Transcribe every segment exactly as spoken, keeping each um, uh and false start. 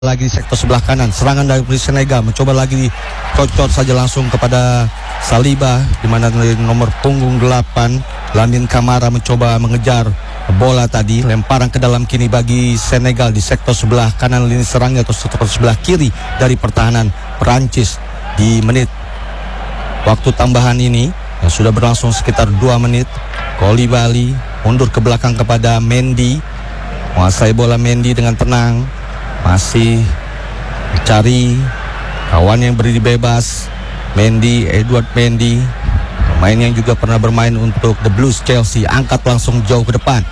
lagi di sektor sebelah kanan. Serangan dari Senegal mencoba lagi cocok saja langsung kepada Saliba, di mana nomor punggung delapan Lamine Camara mencoba mengejar bola tadi. Lemparan ke dalam kini bagi Senegal di sektor sebelah kanan lini serangnya atau sektor sebelah kiri dari pertahanan Perancis di menit waktu tambahan ini yang sudah berlangsung sekitar dua menit. Koulibaly mundur ke belakang kepada Mendy, menguasai bola Mendy dengan tenang, masih mencari kawan yang berdiri bebas. Mendy, Edouard Mendy, pemain yang juga pernah bermain untuk The Blues Chelsea, angkat langsung jauh ke depan,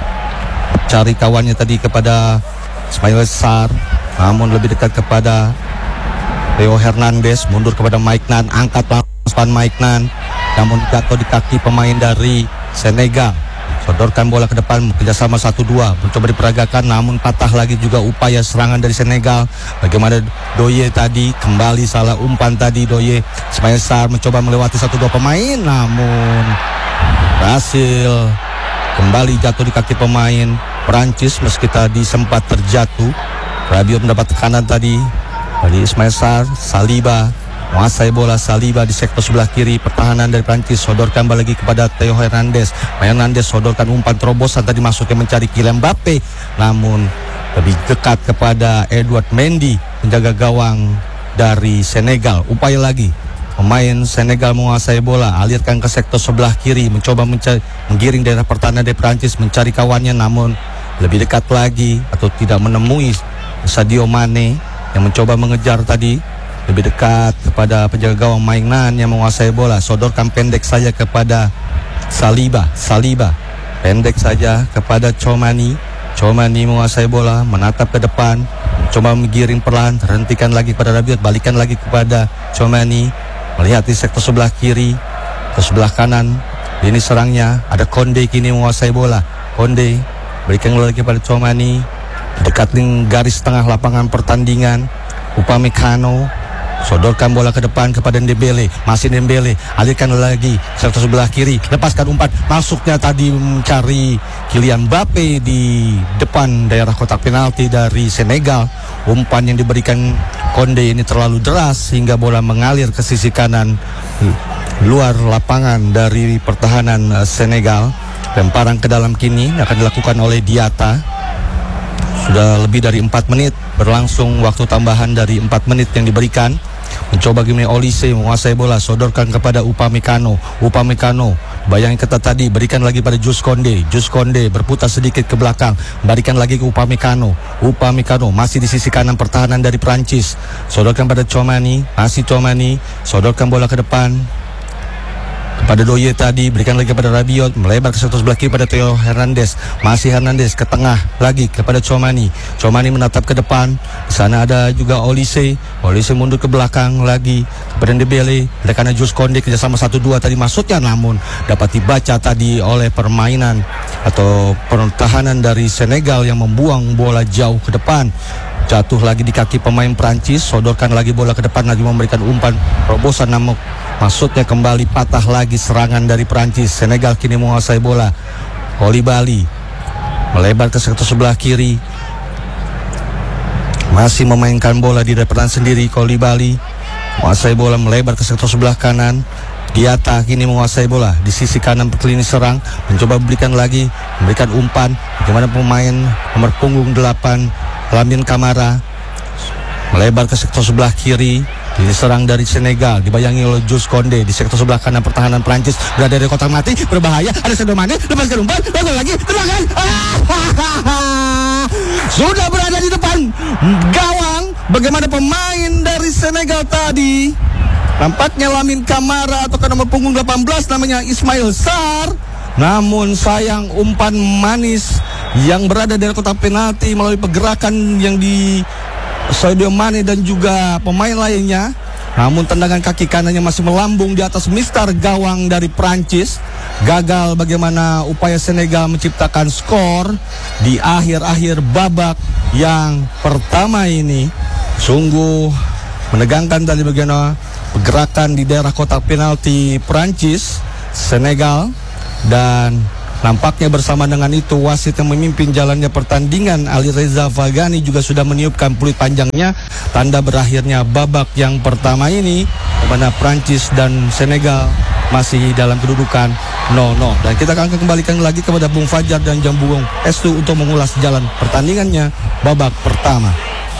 cari kawannya tadi kepada Ismail Sarr, namun lebih dekat kepada Theo Hernandez, mundur kepada Maignan, angkat langsung Maignan, namun jatuh di kaki pemain dari Senegal. Sodorkan bola ke depan, kerjasama satu dua mencoba diperagakan, namun patah lagi juga upaya serangan dari Senegal. Bagaimana Doye tadi, kembali salah umpan tadi Doye. Ismail Sarr mencoba melewati satu dua pemain, namun berhasil kembali jatuh di kaki pemain Perancis meski tadi sempat terjatuh. Rabiot mendapat tekanan tadi dari Ismail Sarr. Saliba menguasai bola, Saliba di sektor sebelah kiri pertahanan dari Prancis, sodorkan bola lagi kepada Theo Hernandez. Hernandez sodorkan umpan terobosan tadi, masuknya mencari Kylian Mbappe, namun lebih dekat kepada Edouard Mendy, penjaga gawang dari Senegal. Upaya lagi pemain Senegal menguasai bola, alirkan ke sektor sebelah kiri, mencoba mencari, menggiring daerah pertahanan dari Prancis, mencari kawannya, namun lebih dekat lagi atau tidak menemui Sadio Mane yang mencoba mengejar tadi. Lebih dekat kepada penjaga gawang Maignan yang menguasai bola, sodorkan pendek saja kepada Saliba. Saliba pendek saja kepada Tchouameni. Tchouameni menguasai bola, menatap ke depan, coba menggiring perlahan, hentikan lagi kepada Rabiot, balikan lagi kepada Tchouameni. Melihat di sektor sebelah kiri, ke sebelah kanan ini serangnya ada Konde, kini menguasai bola. Konde berikan lagi kepada Tchouameni, dekat dengan garis tengah lapangan pertandingan. Upamecano sodorkan bola ke depan kepada Dembele, masih Dembele, alirkan lagi sektor sebelah kiri, lepaskan umpan, masuknya tadi mencari Kylian Mbappe di depan daerah kotak penalti dari Senegal. Umpan yang diberikan Konde ini terlalu deras sehingga bola mengalir ke sisi kanan luar lapangan dari pertahanan Senegal. Lemparan ke dalam kini akan dilakukan oleh Diatta. Sudah lebih dari empat menit berlangsung, waktu tambahan dari empat menit yang diberikan. Mencoba gini Olise menguasai bola, sodorkan kepada Upamecano. Upamecano bayangin ketat tadi, berikan lagi pada Jules Konde. Jules Konde berputar sedikit ke belakang, berikan lagi ke Upamecano. Upamecano masih di sisi kanan pertahanan dari Prancis, sodorkan pada Tchouameni, masih Tchouameni, sodorkan bola ke depan pada Doye tadi, berikan lagi kepada Rabiot, melebar ke sektor sebelah kiri pada Theo Hernandez, masih Hernandez ke tengah lagi kepada Tchouameni. Tchouameni menatap ke depan, di sana ada juga Olise. Olise mundur ke belakang lagi kepada Dembele, karena Jules Konde kerjasama satu dua tadi masuknya, namun dapat dibaca tadi oleh permainan atau pertahanan dari Senegal yang membuang bola jauh ke depan. Jatuh lagi di kaki pemain Prancis, sodorkan lagi bola ke depan, lagi memberikan umpan terobosan, namun maksudnya kembali patah lagi serangan dari Prancis. Senegal kini menguasai bola. Koulibaly melebar ke sektor sebelah kiri, masih memainkan bola di depan sendiri. Koulibaly menguasai bola, melebar ke sektor sebelah kanan. Diatta kini menguasai bola di sisi kanan lini serang, mencoba berikan lagi, memberikan umpan. Bagaimana pemain nomor punggung delapan Lamine Camara melebar ke sektor sebelah kiri. Ini serang dari Senegal, dibayangi oleh Jules Konde di sektor sebelah kanan pertahanan Prancis, berada di kotak mati, berbahaya, ada Sadio Mane, lepaskan umpan, lakukan lagi, termakan, sudah berada di depan gawang. Bagaimana pemain dari Senegal tadi, nampaknya Lamine Camara atau nomor punggung delapan belas namanya Ismail Sarr, namun sayang umpan manis yang berada di kotak penalti melalui pergerakan yang di Sadio Mane dan juga pemain lainnya, namun tendangan kaki kanannya masih melambung di atas mister gawang dari Prancis. Gagal bagaimana upaya Senegal menciptakan skor di akhir-akhir babak yang pertama ini. Sungguh menegangkan tadi bagaimana pergerakan di daerah kotak penalti Prancis, Senegal, dan Nampaknya bersama dengan itu wasit yang memimpin jalannya pertandingan, Ali Reza Vagani, juga sudah meniupkan peluit panjangnya, tanda berakhirnya babak yang pertama ini, di mana Prancis dan Senegal masih dalam kedudukan nol nol. Dan kita akan kembalikan lagi kepada Bung Fajar dan Jambung Estu untuk mengulas jalan pertandingannya babak pertama.